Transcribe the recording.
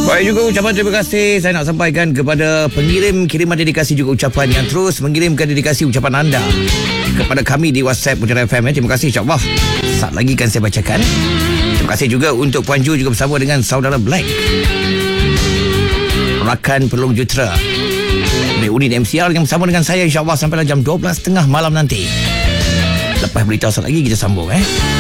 Baik juga ucapan terima kasih saya nak sampaikan kepada pengirim kiriman dedikasi, juga ucapan yang terus mengirimkan dedikasi ucapan anda kepada kami di WhatsApp Putera FM. Terima kasih, insyaAllah saat lagi kan saya bacakan. Terima kasih juga untuk Puan Ju, juga bersama dengan saudara Black, rakan Pelong Jutera dari unit MCR yang bersama dengan saya, insyaAllah sampailah jam 12.30 malam nanti. Lepas beritahu saat lagi kita sambung